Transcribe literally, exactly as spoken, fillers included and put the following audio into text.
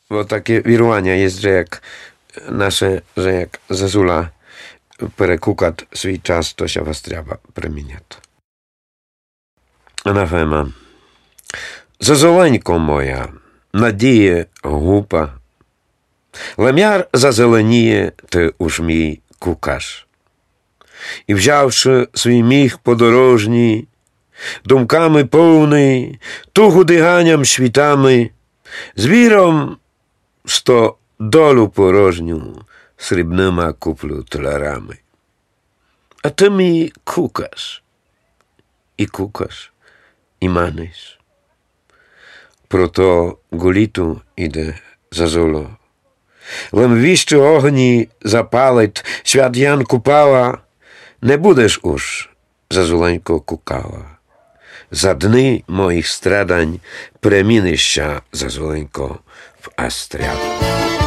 Bo takie wirування jest, że jak nasze, że jak Zazula perekukat swój czas, to się was trzeba premieniać. Анафема. Зазеленько моя, надіє гупа, лем'яр зазеленіє, ти уж мій кукаш. І взявши свій міг подорожній, думками повний, тугу диганням світами, звіром сто долю порожню срібнима куплю таларами. А ти мій кукаш, і кукаш, і маниш. Прото гуліту іде Зазуло. Лем віщо огні запалить, свят Ян Купала, не будеш уж, Зазуленько, кукала. За дни моїх страдань премінища, Зазуленько, в астряду.